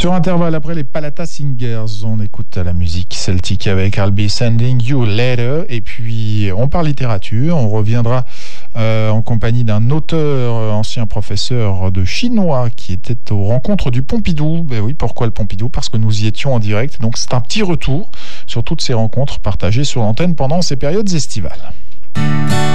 Sur Intervalle, après les Palata Singers, on écoute la musique celtique avec I'll Be Sending You Later. Et puis, on parle littérature. On reviendra en compagnie d'un auteur, ancien professeur de chinois, qui était aux rencontres du Pompidou. Ben oui, pourquoi le Pompidou? Parce que nous y étions en direct. Donc, c'est un petit retour sur toutes ces rencontres partagées sur l'antenne pendant ces périodes estivales.